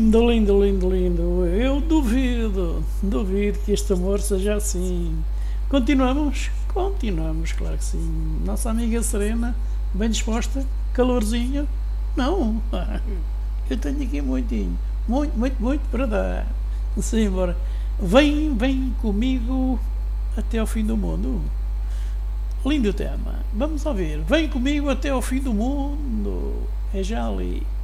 Lindo, lindo, lindo, lindo. Eu duvido que este amor seja assim. Continuamos? Continuamos, claro que sim. Nossa amiga Serena, bem disposta? Calorzinho? Não. Eu tenho aqui muito para dar. Sim, bora. Vem comigo até ao fim do mundo. Lindo tema. Vamos ouvir. Vem comigo até ao fim do mundo. É já ali.